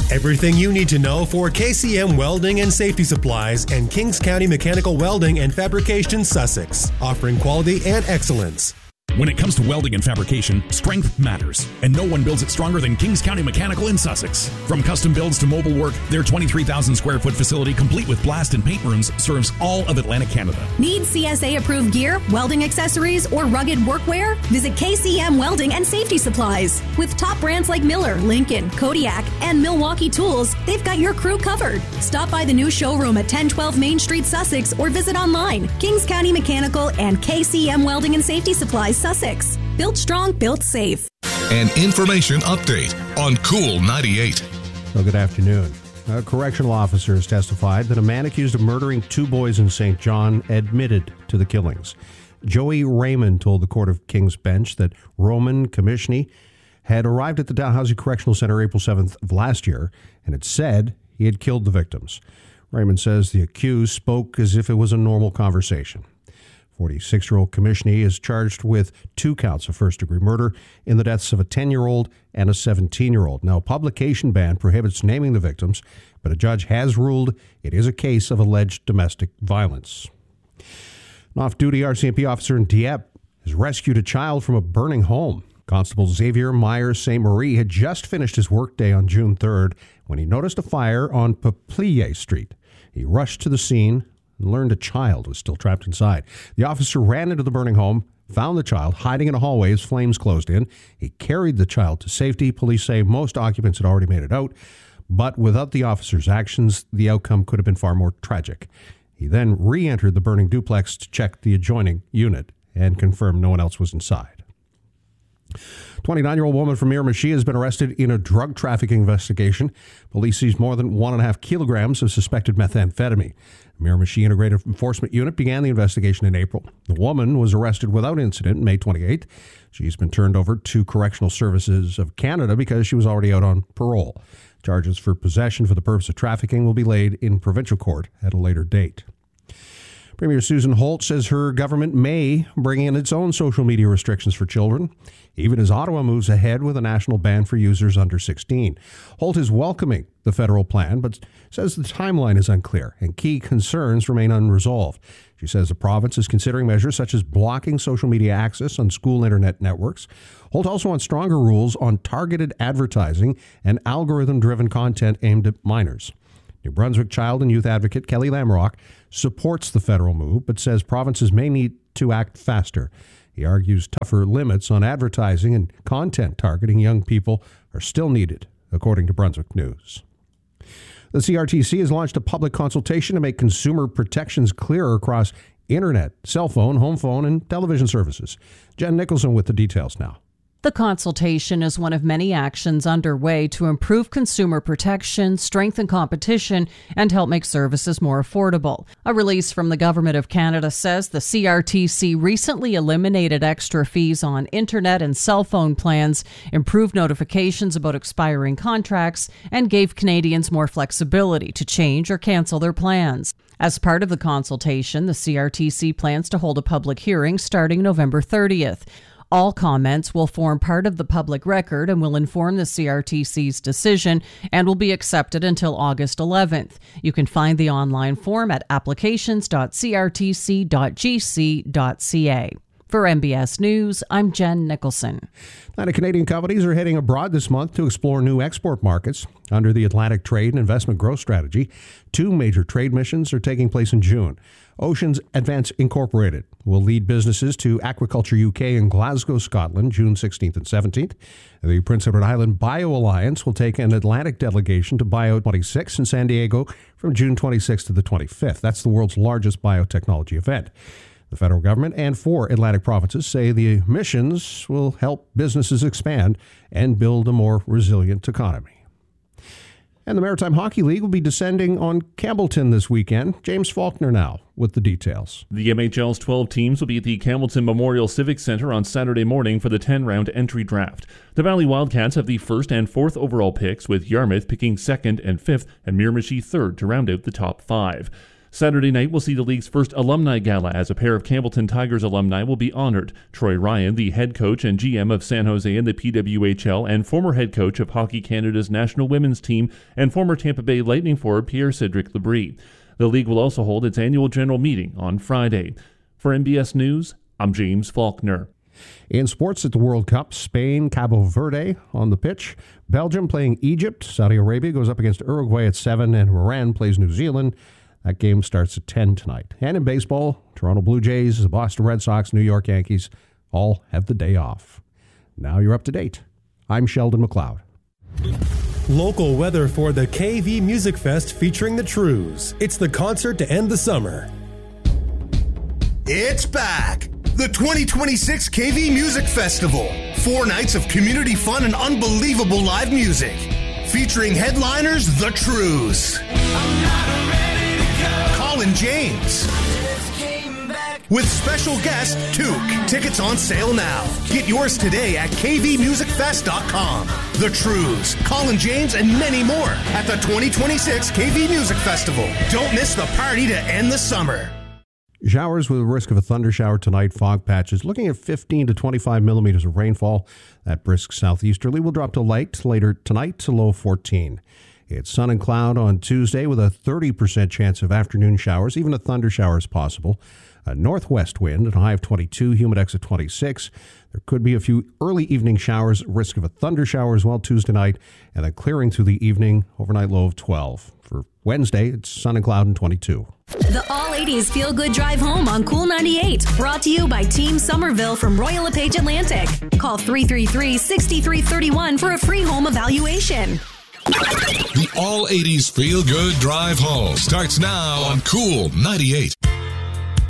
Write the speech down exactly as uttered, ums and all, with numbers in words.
Everything you need to know for K C M Welding and Safety Supplies and Kings County Mechanical Welding and Fabrication, Sussex, offering quality and excellence. When it comes to welding and fabrication, strength matters, and no one builds it stronger than Kings County Mechanical in Sussex. From custom builds to mobile work, their twenty-three thousand square foot facility, complete with blast and paint rooms, serves all of Atlantic Canada. Need C S A-approved gear, welding accessories, or rugged workwear? Visit K C M Welding and Safety Supplies. With top brands like Miller, Lincoln, Kodiak, and Milwaukee Tools, they've got your crew covered. Stop by the new showroom at ten twelve Main Street, Sussex, or visit online. Kings County Mechanical and K C M Welding and Safety Supplies, Sussex. Built strong, built safe. An information update on Cool ninety-eight. Well, good afternoon. A correctional officer has testified that a man accused of murdering two boys in Saint John admitted to the killings. Joey Raymond told the Court of King's Bench that Roman Komishny had arrived at the Dalhousie Correctional Center April seventh of last year and had said he had killed the victims. Raymond says the accused spoke as if it was a normal conversation. forty-six-year-old Komishny is charged with two counts of first-degree murder in the deaths of a ten-year-old and a seventeen-year-old. Now, a publication ban prohibits naming the victims, but a judge has ruled it is a case of alleged domestic violence. An off-duty R C M P officer in Dieppe has rescued a child from a burning home. Constable Xavier Myers Saint Marie had just finished his workday on June third when he noticed a fire on Peplier Street. He rushed to the scene and learned a child was still trapped inside. The officer ran into the burning home, found the child hiding in a hallway as flames closed in. He carried the child to safety. Police say most occupants had already made it out, but without the officer's actions, the outcome could have been far more tragic. He then re-entered the burning duplex to check the adjoining unit and confirmed no one else was inside. twenty-nine-year-old woman from Miramichi has been arrested in a drug trafficking investigation. Police seized more than one and a half kilograms of suspected methamphetamine. The Miramichi Integrated Enforcement Unit began the investigation in April. The woman was arrested without incident May twenty-eighth. She's been turned over to Correctional Services of Canada because she was already out on parole. Charges for possession for the purpose of trafficking will be laid in provincial court at a later date. Premier Susan Holt says her government may bring in its own social media restrictions for children, even as Ottawa moves ahead with a national ban for users under sixteen. Holt is welcoming the federal plan, but says the timeline is unclear and key concerns remain unresolved. She says the province is considering measures such as blocking social media access on school internet networks. Holt also wants stronger rules on targeted advertising and algorithm-driven content aimed at minors. New Brunswick child and youth advocate Kelly Lamrock supports the federal move, but says provinces may need to act faster. He argues tougher limits on advertising and content targeting young people are still needed, according to Brunswick News. The C R T C has launched a public consultation to make consumer protections clearer across internet, cell phone, home phone, and television services. Jen Nicholson with the details now. The consultation is one of many actions underway to improve consumer protection, strengthen competition, and help make services more affordable. A release from the Government of Canada says the C R T C recently eliminated extra fees on internet and cell phone plans, improved notifications about expiring contracts, and gave Canadians more flexibility to change or cancel their plans. As part of the consultation, the C R T C plans to hold a public hearing starting November thirtieth. All comments will form part of the public record and will inform the C R T C's decision and will be accepted until August eleventh. You can find the online form at applications dot c r t c dot g c dot c a. For M B S News, I'm Jen Nicholson. Atlantic Canadian companies are heading abroad this month to explore new export markets. Under the Atlantic Trade and Investment Growth Strategy, two major trade missions are taking place in June. Oceans Advance Incorporated will lead businesses to Aquaculture U K in Glasgow, Scotland, June sixteenth and seventeenth. The Prince Edward Island Bio Alliance will take an Atlantic delegation to Bio twenty-six in San Diego from June twenty-sixth to the twenty-fifth. That's the world's largest biotechnology event. The federal government and four Atlantic provinces say the missions will help businesses expand and build a more resilient economy. And the Maritime Hockey League will be descending on Campbellton this weekend. James Faulkner now with the details. The M H L's twelve teams will be at the Campbellton Memorial Civic Center on Saturday morning for the ten-round entry draft. The Valley Wildcats have the first and fourth overall picks, with Yarmouth picking second and fifth and Miramichi third to round out the top five. Saturday night will see the league's first alumni gala as a pair of Campbellton Tigers alumni will be honored. Troy Ryan, the head coach and G M of San Jose in the P W H L and former head coach of Hockey Canada's national women's team, and former Tampa Bay Lightning forward Pierre-Cedric Labrie. The league will also hold its annual general meeting on Friday. For N B S News, I'm James Faulkner. In sports at the World Cup, Spain, Cabo Verde on the pitch. Belgium playing Egypt. Saudi Arabia goes up against Uruguay at seven, and Iran plays New Zealand. That game starts at ten tonight. And in baseball, Toronto Blue Jays, the Boston Red Sox, New York Yankees all have the day off. Now you're up to date. I'm Sheldon McLeod. Local weather for the K V Music Fest featuring the Trews. It's the concert to end the summer. It's back! The twenty twenty-six K V Music Festival. Four nights of community fun and unbelievable live music. Featuring headliners, The Trews. Colin James. With special guest, Took. Tickets on sale now. Get yours today at k v music fest dot com. The Trews, Colin James, and many more at the twenty twenty-six K V Music Festival. Don't miss the party to end the summer. Showers with a risk of a thunder shower tonight. Fog patches looking at fifteen to twenty-five millimeters of rainfall. That brisk southeasterly will drop to light later tonight to low fourteen. It's sun and cloud on Tuesday with a thirty percent chance of afternoon showers. Even a thunder shower is possible. A northwest wind at a high of twenty-two, humidex at twenty-six. There could be a few early evening showers, risk of a thunder shower as well Tuesday night, and then clearing through the evening, overnight low of twelve. For Wednesday, it's sun and cloud and twenty-two. The All eighties Feel Good Drive Home on Cool ninety-eight. Brought to you by Team Somerville from Royal LePage Atlantic. Call three three three, six three three one for a free home evaluation. The All eighties Feel Good Drive Home starts now on Cool ninety-eight.